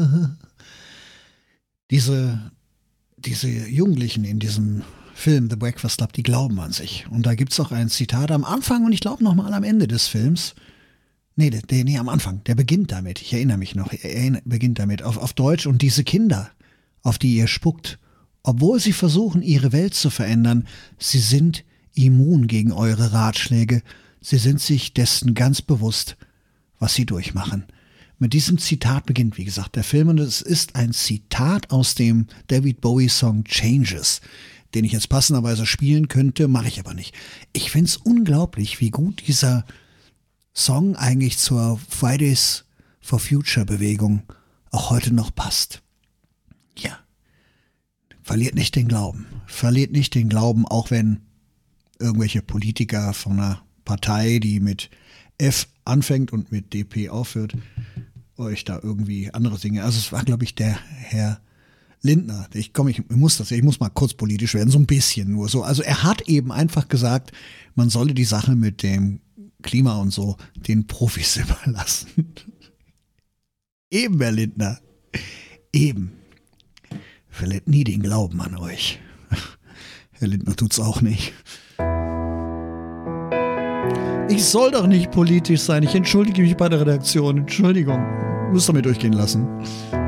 Diese Jugendlichen in diesem Film The Breakfast Club, die glauben an sich. Und da gibt es auch ein Zitat am Anfang und ich glaube nochmal am Ende des Films. Nee, am Anfang. Der beginnt damit. Ich erinnere mich noch. Er beginnt damit auf Deutsch. Und diese Kinder, auf die ihr spuckt, obwohl sie versuchen, ihre Welt zu verändern, sie sind immun gegen eure Ratschläge. Sie sind sich dessen ganz bewusst, was sie durchmachen. Mit diesem Zitat beginnt, wie gesagt, der Film und es ist ein Zitat aus dem David Bowie-Song Changes, den ich jetzt passenderweise spielen könnte, mache ich aber nicht. Ich finde es unglaublich, wie gut dieser Song eigentlich zur Fridays for Future Bewegung auch heute noch passt. Ja, verliert nicht den Glauben. Verliert nicht den Glauben, auch wenn irgendwelche Politiker von einer Partei, die mit F anfängt und mit DP aufhört, euch da irgendwie andere Dinge. Also es war, glaube ich, der Herr Lindner. Ich muss mal kurz politisch werden, so ein bisschen nur so. Also er hat eben einfach gesagt, man solle die Sache mit dem Klima und so den Profis überlassen. Eben, Herr Lindner. Eben. Verliert nie den Glauben an euch. Herr Lindner tut's auch nicht. Ich soll doch nicht politisch sein. Ich entschuldige mich bei der Redaktion. Entschuldigung. Müsst ihr mir durchgehen lassen.